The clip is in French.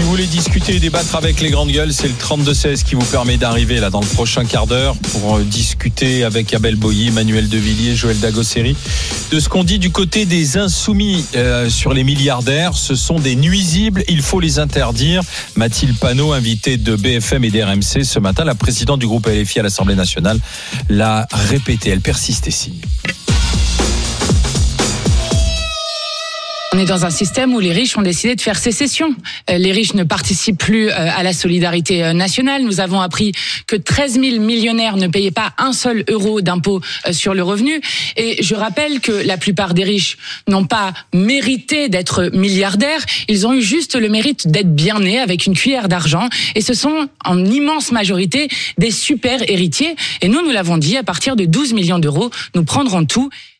vous voulez discuter et débattre avec les grandes gueules, c'est le 32-16 qui vous permet d'arriver là dans le prochain quart d'heure pour discuter avec Abel Boilly, Emmanuel Devilliers, Joël Dagosseri de ce qu'on dit du côté des insoumis sur les milliardaires. Ce sont des nuisibles, il faut les interdire. Mathilde Panot, invitée de BFM et d'RMC ce matin, la présidente du groupe LFI à l'Assemblée nationale, l'a répété. Elle persiste et signe. On est dans un système où les riches ont décidé de faire sécession. Les riches ne participent plus à la solidarité nationale. Nous avons appris que 13 000 millionnaires ne payaient pas un seul euro d'impôt sur le revenu. Et je rappelle que la plupart des riches n'ont pas mérité d'être milliardaires. Ils ont eu juste le mérite d'être bien nés avec une cuillère d'argent. Et ce sont en immense majorité des super héritiers. Et nous l'avons dit, à partir de 12 millions d'euros, nous prendrons tout.